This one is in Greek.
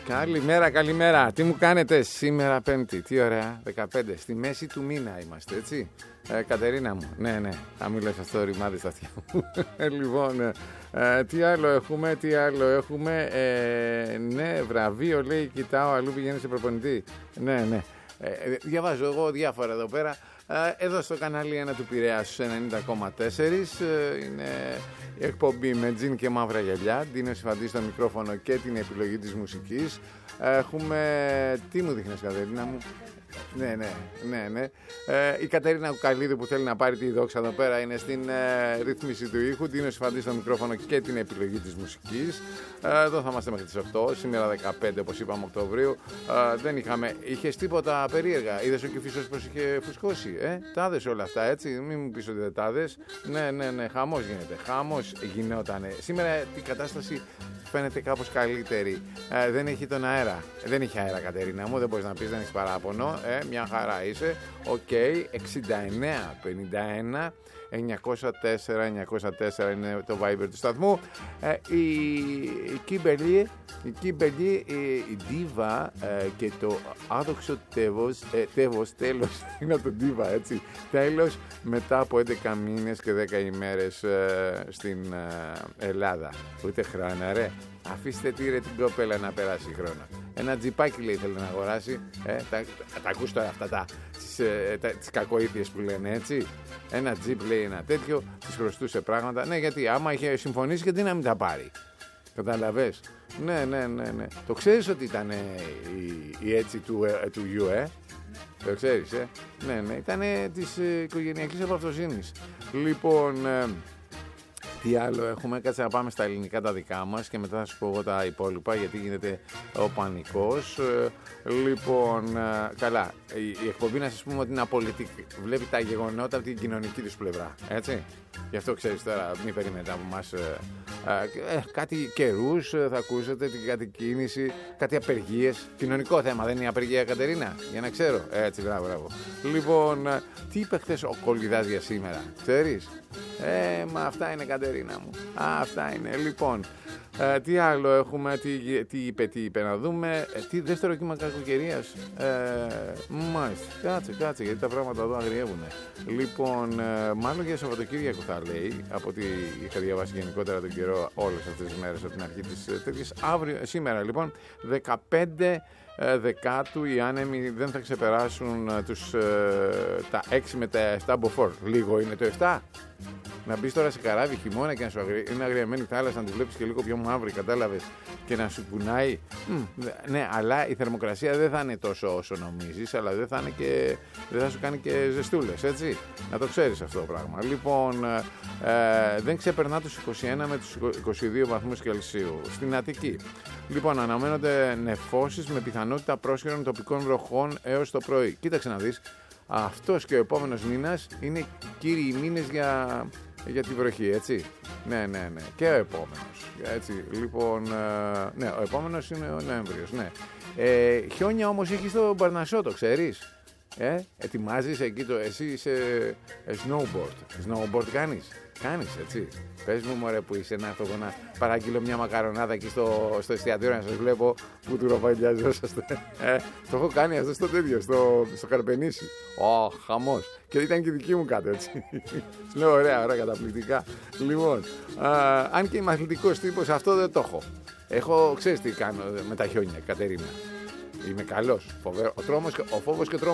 Καλημέρα, καλημέρα. Τι μου κάνετε σήμερα Πέμπτη? Τι ωραία, 15. Στη μέση του μήνα είμαστε, έτσι. Κατερίνα μου, ναι, θα μιλάς αυτό ρημάδι στα αυτιά μου. Λοιπόν, τι άλλο έχουμε, ναι, βραβείο λέει, κοιτάω, αλλού πηγαίνει σε προπονητή. Ναι. Διαβάζω εγώ διάφορα εδώ πέρα. Εδώ στο κανάλι 1 του Πειραιά στους 90,4 είναι η εκπομπή με τζιν και μαύρα γυαλιά. Ντίνος Ιφαντής στο μικρόφωνο και την επιλογή της μουσικής. Έχουμε... Τι μου δείχνεις, Κατερίνα μου? Ναι. Η Κατερίνα Κουκαλίδη που θέλει να πάρει τη δόξα εδώ πέρα είναι στην ρύθμιση του ήχου. Ντίνος Ιφαντής στο μικρόφωνο και την επιλογή της μουσικής. Εδώ θα είμαστε μέχρι τις 8, σήμερα 15 όπως είπαμε Οκτωβρίου. Είχες τίποτα περίεργα? Είδες ο Κηφίσος πως είχε φουσκώσει? Τάδες όλα αυτά, έτσι, μην μου πεις ότι δεν τάδες. Ναι, χαμός γίνεται, χαμός γινότανε. Σήμερα η κατάσταση φαίνεται κάπως καλύτερη. Δεν έχει τον αέρα. Δεν έχει αέρα, Κατερίνα μου, δεν μπορείς να πεις, δεν έχεις παράπονο. Μια χαρά είσαι. Οκ, 69-51 904 είναι το Viber του σταθμού. Η Κίμπερλι, η Ντίβα και το άδοξο Τεύος, τέλος, είναι το Ντίβα, έτσι, τέλος, μετά από 11 μήνες και 10 ημέρες στην Ελλάδα. Ούτε χρόνο, ρε. Αφήστε τη ρε την κοπέλα να περάσει χρόνο. Ένα τζιπάκι λέει θέλει να αγοράσει. Τα ακούς τώρα αυτά τις κακοήθειες που λένε, έτσι. Ένα τζιπ λέει ένα τέτοιο, της χρωστούσε πράγματα. Ναι, γιατί άμα είχε συμφωνήσει, γιατί να μην τα πάρει? Καταλαβες? Ναι. Το ξέρεις ότι ήταν η έτσι του γιου, Το ξέρεις, Ναι, ήταν της οικογενειακής αυτοσύνης. Λοιπόν... Τι άλλο έχουμε? Κάτσε να πάμε στα ελληνικά τα δικά μας και μετά θα σου πω εγώ τα υπόλοιπα, γιατί γίνεται ο πανικός. Λοιπόν, καλά, η εκπομπή να σας πούμε ότι είναι απολυτική. Βλέπει τα γεγονότα από την κοινωνική τους πλευρά, έτσι. Γι' αυτό ξέρεις τώρα, μην περιμένετε από εμάς κάτι καιρούς, θα ακούσετε κάτι κίνηση, κάτι απεργίες. Κοινωνικό θέμα, δεν είναι η απεργία, Κατερίνα? Για να ξέρω. Έτσι, μπράβο. Λοιπόν, τι είπε χθες ο Κολυδάς για σήμερα, ξέρεις? Μα αυτά είναι, Κατερίνα μου. Αυτά είναι. Λοιπόν, τι άλλο έχουμε, τι είπε να δούμε. Τι δεύτερο κύμα κακοκαιρίας. Μάλιστα, κάτσε, γιατί τα πράγματα εδώ αγριεύουν. Λοιπόν, μάλλον για Σαββατοκύριακο θα λέει, από ό,τι είχα διαβάσει γενικότερα τον καιρό όλες αυτές τις μέρες από την αρχή της τέτοιας. Σήμερα λοιπόν, 15 Δεκάτου, οι άνεμοι δεν θα ξεπεράσουν τα 6 με τα 7 μποφόρ. Λίγο είναι το 7. Να μπεις τώρα σε καράβι χειμώνα και να σου είναι αγριεμένη θάλασσα, να τη βλέπεις και λίγο πιο μαύρη, κατάλαβες, και να σου κουνάει. Ναι, αλλά η θερμοκρασία δεν θα είναι τόσο όσο νομίζεις, αλλά δεν θα σου κάνει και ζεστούλες, έτσι. Να το ξέρεις αυτό το πράγμα. Λοιπόν, δεν ξεπερνά τους 21 με τους 22 βαθμούς Κελσίου στην Αττική. Λοιπόν, αναμένονται νεφώσεις με πιθανότητα πρόσχερων τοπικών βροχών έως το πρωί. Κοίταξε να δεις, αυτός και ο επόμενος μήνας είναι κύριοι μήνες για τη βροχή, έτσι. Ναι. Και ο επόμενος, έτσι. Λοιπόν, ναι, ο επόμενος είναι ο Νοέμβριος, ναι. Χιόνια όμως έχει στο Παρνασσό, το ξέρεις? Ετοιμάζεις εκεί εσύ σε snowboard κάνεις, έτσι. Πες μου, μωρέ, που είσαι, να έρθω να παραγγείλω μια μακαρονάδα εκεί στο εστιατόριο να σας βλέπω που του ροφαγιαζόσαστε. Το έχω κάνει αυτό στο τέτοιο, στο Καρπενήσι. Χαμός. Και ήταν και δική μου κάτω, έτσι. Λέω ωραία, καταπληκτικά. Λοιπόν, αν και είμαι αθλητικός τύπος, αυτό δεν το έχω. Ξέρεις τι κάνω με τα χιόνια, Κατερίνα? Είμαι καλός. Ο φόβος και ο τρόμος